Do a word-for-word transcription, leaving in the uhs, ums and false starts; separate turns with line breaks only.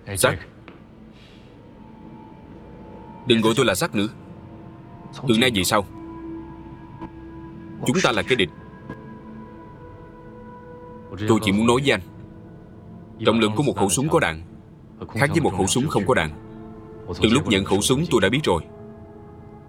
Jack, đừng gọi tôi là Jack nữa. Từ nay về sau, chúng ta là kẻ địch. Tôi chỉ muốn nói với anh, trọng lượng của một khẩu súng có đạn khác với một khẩu súng không có đạn. Từ lúc nhận khẩu súng tôi đã biết rồi.